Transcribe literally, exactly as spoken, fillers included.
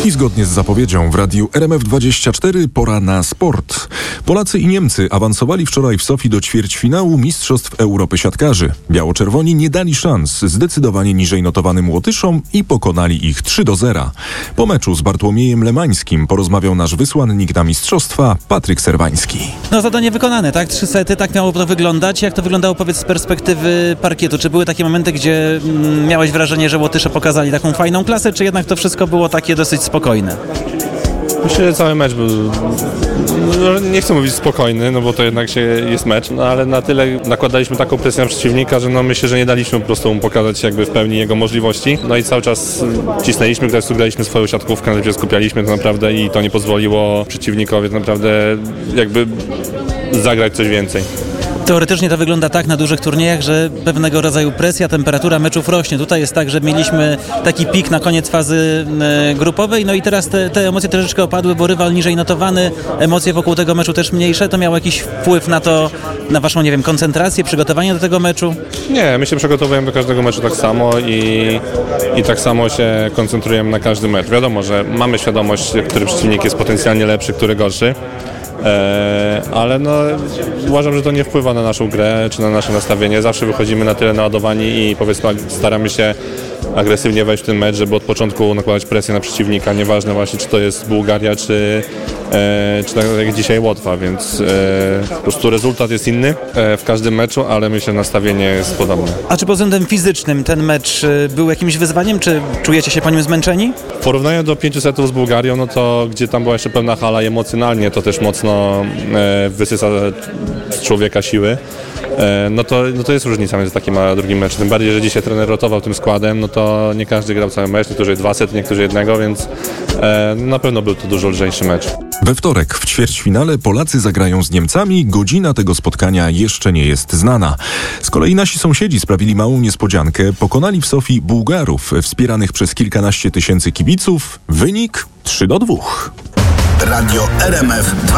I zgodnie z zapowiedzią w radiu R M F dwadzieścia cztery pora na sport. Polacy i Niemcy awansowali wczoraj w Sofii do ćwierćfinału Mistrzostw Europy siatkarzy. Biało-czerwoni nie dali szans zdecydowanie niżej notowanym Łotyszom i pokonali ich trzy do zera. Po meczu z Bartłomiejem Lemańskim porozmawiał nasz wysłannik na mistrzostwa Patryk Serwański. No zadanie wykonane, tak? Trzy sety, tak miało to wyglądać. Jak to wyglądało, powiedz, z perspektywy parkietu? Czy były takie momenty, gdzie mm, miałeś wrażenie, że Łotysze pokazali taką fajną klasę, czy jednak to wszystko było takie dosyć spokojne? Myślę, że cały mecz był, no, nie chcę mówić spokojny, no bo to jednak się jest mecz, no ale na tyle nakładaliśmy taką presję na przeciwnika, że no myślę, że nie daliśmy po prostu mu pokazać jakby w pełni jego możliwości. No i cały czas cisnęliśmy, gdy graliśmy swoją siatkówkę, najpierw skupialiśmy to naprawdę i to nie pozwoliło przeciwnikowi naprawdę jakby zagrać coś więcej. Teoretycznie to wygląda tak na dużych turniejach, że pewnego rodzaju presja, temperatura meczów rośnie. Tutaj jest tak, że mieliśmy taki pik na koniec fazy e, grupowej, no i teraz te, te emocje troszeczkę opadły, bo rywal niżej notowany, emocje wokół tego meczu też mniejsze. To miało jakiś wpływ na to, na waszą, nie wiem, koncentrację, przygotowanie do tego meczu? Nie, my się przygotowujemy do każdego meczu tak samo i, i tak samo się koncentrujemy na każdy mecz. Wiadomo, że mamy świadomość, który przeciwnik jest potencjalnie lepszy, który gorszy. Eee, ale no, uważam, że to nie wpływa na naszą grę czy na nasze nastawienie. Zawsze wychodzimy na tyle naładowani i powiedzmy staramy się agresywnie wejść w ten mecz, żeby od początku nakładać presję na przeciwnika. Nieważne właśnie, czy to jest Bułgaria, czy, e, czy tak jak dzisiaj Łotwa, więc e, po prostu rezultat jest inny e, w każdym meczu, ale myślę, że nastawienie jest podobne. A czy pod względem fizycznym ten mecz był jakimś wyzwaniem, czy czujecie się po nim zmęczeni? W porównaniu do pięciu setów z Bułgarią, no to gdzie tam była jeszcze pełna hala i emocjonalnie to też mocno e, wysysa z człowieka siły. No to, no to jest różnica między takim a drugim meczem. Tym bardziej, że dzisiaj trener rotował tym składem, no to nie każdy grał cały mecz, niektórzy dwa sety, niektórzy jednego, więc e, na pewno był to dużo lżejszy mecz. We wtorek w ćwierćfinale Polacy zagrają z Niemcami. Godzina tego spotkania jeszcze nie jest znana. Z kolei nasi sąsiedzi sprawili małą niespodziankę. Pokonali w Sofii Bułgarów, wspieranych przez kilkanaście tysięcy kibiców. Wynik trzy do dwóch. Radio R M F